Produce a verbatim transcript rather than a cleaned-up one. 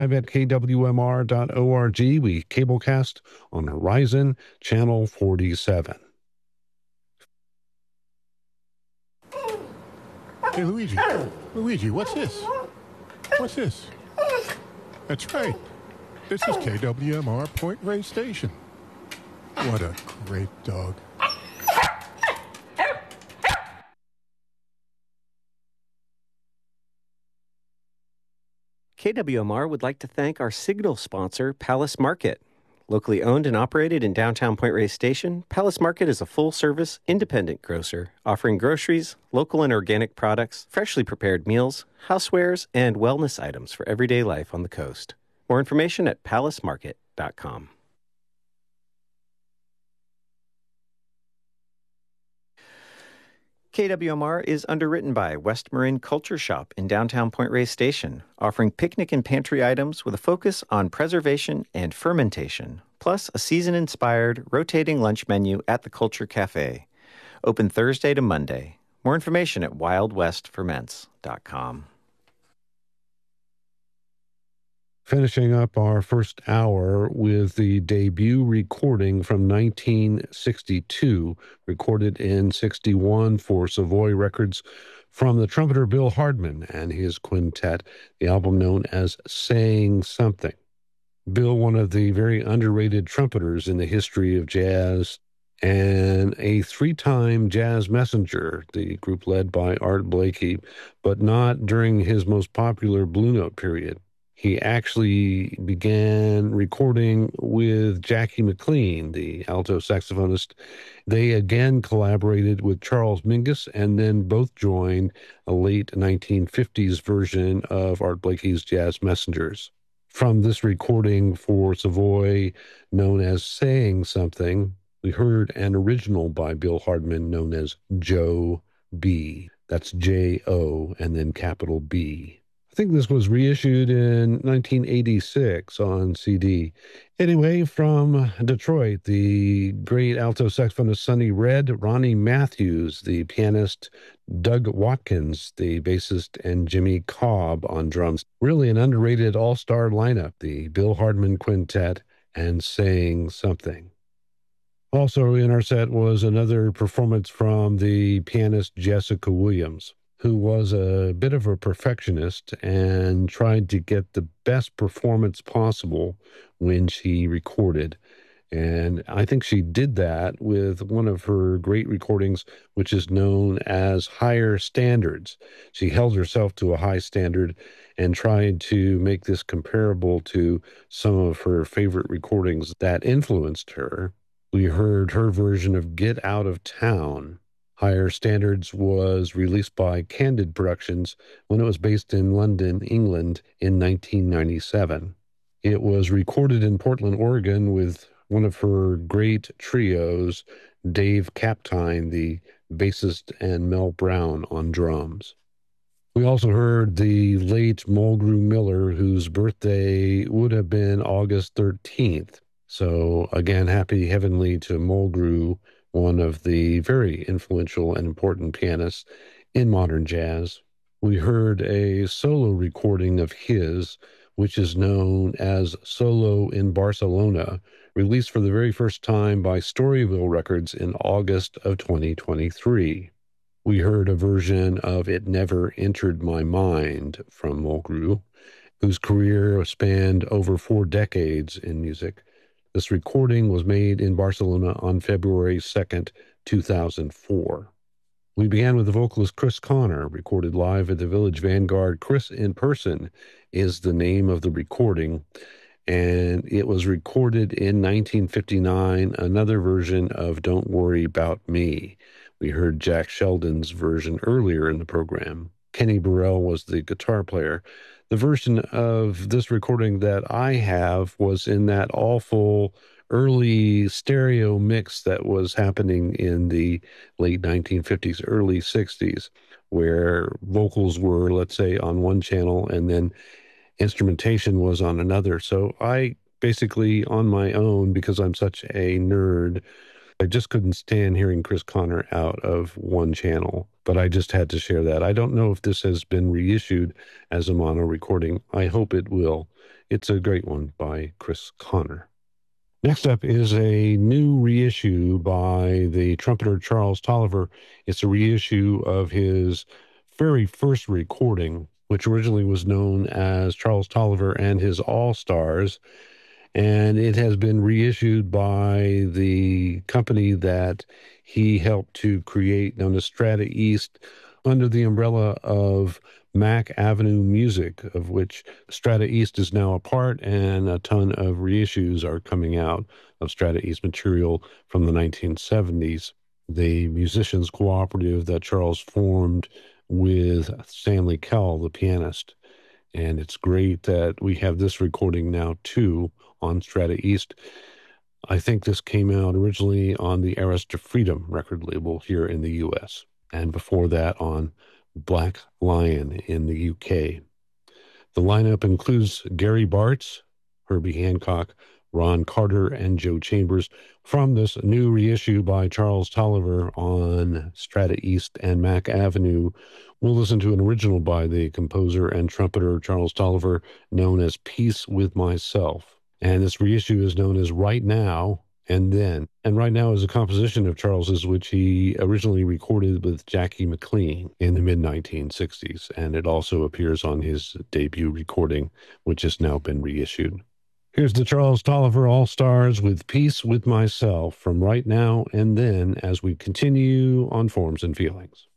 I'm at K W M R dot org. We cablecast on Horizon Channel forty-seven. Hey, Luigi. Luigi, what's this? What's this? That's right. This is K W M R Point Reyes Station. What a great dog. K W M R would like to thank our signal sponsor, Palace Market. Locally owned and operated in downtown Point Reyes Station, Palace Market is a full-service, independent grocer offering groceries, local and organic products, freshly prepared meals, housewares, and wellness items for everyday life on the coast. More information at palace market dot com. K W M R is underwritten by West Marin Culture Shop in downtown Point Reyes Station, offering picnic and pantry items with a focus on preservation and fermentation, plus a season-inspired, rotating lunch menu at the Culture Cafe. Open Thursday to Monday. More information at wild west ferments dot com. Finishing up our first hour with the debut recording from nineteen sixty-two, recorded in sixty-one for Savoy Records from the trumpeter Bill Hardman and his quintet, the album known as Saying Something. Bill, one of the very underrated trumpeters in the history of jazz, and a three-time jazz messenger, the group led by Art Blakey, but not during his most popular Blue Note period. He actually began recording with Jackie McLean, the alto saxophonist. They again collaborated with Charles Mingus and then both joined a late nineteen fifties version of Art Blakey's Jazz Messengers. From this recording for Savoy, known as Saying Something, we heard an original by Bill Hardman known as Joe B. That's J O and then capital B. I think this was reissued in nineteen eighty-six on C D. Anyway, from Detroit, the great alto saxophonist Sonny Red, Ronnie Matthews, the pianist Doug Watkins, the bassist, and Jimmy Cobb on drums. Really an underrated all-star lineup, the Bill Hardman Quintet and Saying Something. Also in our set was another performance from the pianist Jessica Williams, who was a bit of a perfectionist and tried to get the best performance possible when she recorded. And I think she did that with one of her great recordings, which is known as Higher Standards. She held herself to a high standard and tried to make this comparable to some of her favorite recordings that influenced her. We heard her version of Get Out of Town. Higher Standards was released by Candid Productions when it was based in London, England in nineteen ninety-seven. It was recorded in Portland, Oregon with one of her great trios, Dave Kaptein, the bassist, and Mel Brown on drums. We also heard the late Mulgrew Miller, whose birthday would have been August thirteenth. So again, happy heavenly to Mulgrew, one of the very influential and important pianists in modern jazz. We heard a solo recording of his, which is known as Solo in Barcelona, released for the very first time by Storyville Records in August of twenty twenty-three. We heard a version of It Never Entered My Mind from Mulgrew, whose career spanned over four decades in music. This recording was made in Barcelona on February second, two thousand four. We began with the vocalist Chris Connor, recorded live at the Village Vanguard. Chris in Person is the name of the recording, and it was recorded in nineteen fifty-nine, another version of Don't Worry About Me. We heard Jack Sheldon's version earlier in the program. Kenny Burrell was the guitar player. The version of this recording that I have was in that awful early stereo mix that was happening in the late nineteen fifties, early sixties, where vocals were, let's say, on one channel and then instrumentation was on another. So I basically, on my own, because I'm such a nerd, I just couldn't stand hearing Chris Connor out of one channel, but I just had to share that. I don't know if this has been reissued as a mono recording. I hope it will. It's a great one by Chris Connor. Next up is a new reissue by the trumpeter Charles Tolliver. It's a reissue of his very first recording, which originally was known as Charles Tolliver and his All-Stars. And it has been reissued by the company that he helped to create, known as Strata East, under the umbrella of Mack Avenue Music, of which Strata East is now a part, and a ton of reissues are coming out of Strata East material from the nineteen seventies. The musicians cooperative that Charles formed with Stanley Kell, the pianist. And it's great that we have this recording now, too, on Strata East. I think this came out originally on the Heiress to Freedom record label here in the U S, and before that on Black Lion in the U K. The lineup includes Gary Bartz, Herbie Hancock, Ron Carter, and Joe Chambers from this new reissue by Charles Tolliver on Strata East and Mack Avenue. We'll listen to an original by the composer and trumpeter Charles Tolliver known as Peace with Myself. And this reissue is known as Right Now and Then. And Right Now is a composition of Charles's, which he originally recorded with Jackie McLean in the mid nineteen sixties. And it also appears on his debut recording, which has now been reissued. Here's the Charles Tolliver All-Stars with Peace with Myself from Right Now and Then as we continue on Forms and Feelings.